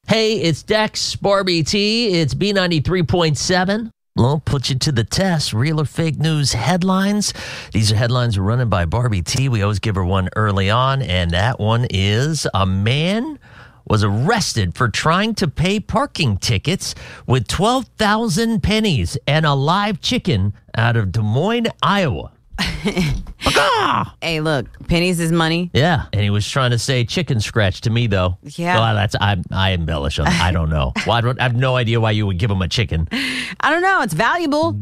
Hey, it's Dex, Barbie T. It's B93.7. We'll put you to the test. Real or fake news headlines. These are headlines running by Barbie T. We always give her one early on, and that one is a man was arrested for trying to pay parking tickets with 12,000 pennies and a live chicken out of Des Moines, Iowa. Hey, look, pennies is money. Yeah, and he was trying to say chicken scratch to me, though. Yeah. Well, I embellish on. I don't know. Well, I have no idea why you would give him a chicken. I don't know. It's valuable.